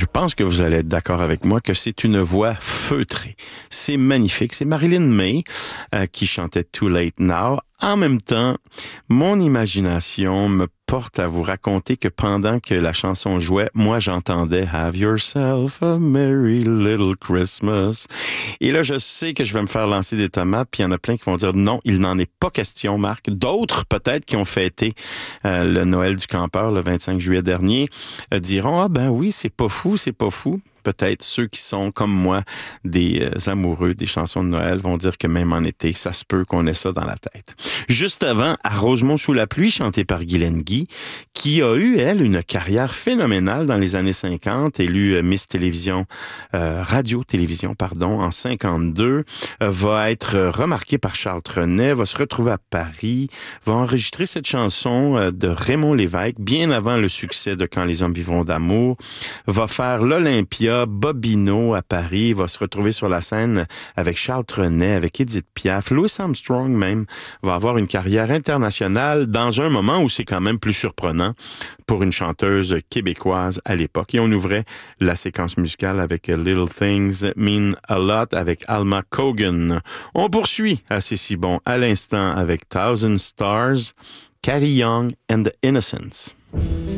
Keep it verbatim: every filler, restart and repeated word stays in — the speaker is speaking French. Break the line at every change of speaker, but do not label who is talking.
Je pense que vous allez être d'accord avec moi que c'est une voix feutrée. C'est magnifique. C'est Marilyn May euh, qui chantait Too Late Now. En même temps, mon imagination me porte à vous raconter que pendant que la chanson jouait, moi j'entendais Have yourself a merry little Christmas. Et là, je sais que je vais me faire lancer des tomates, puis il y en a plein qui vont dire non, il n'en est pas question, Marc. D'autres, peut-être, qui ont fêté euh, le Noël du campeur le vingt-cinq juillet dernier, euh, diront ah ben oui, c'est pas fou, c'est pas fou. Peut-être ceux qui sont, comme moi, des euh, amoureux des chansons de Noël vont dire que même en été, ça se peut qu'on ait ça dans la tête. Juste avant, à Rosemont sous la pluie, chanté par Guylaine Guy, qui a eu, elle, une carrière phénoménale dans les années cinquante, élue euh, Miss Télévision, euh, Radio-Télévision, pardon, en cinquante-deux, euh, va être remarquée par Charles Trenet, va se retrouver à Paris, va enregistrer cette chanson euh, de Raymond Lévesque, bien avant le succès de Quand les hommes vivront d'amour, va faire l'Olympia, Bobino à Paris, va se retrouver sur la scène avec Charles Trenet, avec Edith Piaf, Louis Armstrong même, va avoir une carrière internationale dans un moment où c'est quand même plus surprenant pour une chanteuse québécoise à l'époque. Et on ouvrait la séquence musicale avec Little Things Mean a Lot avec Alma Cogan. On poursuit à C'est si bon à l'instant avec Thousand Stars, Carrie Young and the Innocents.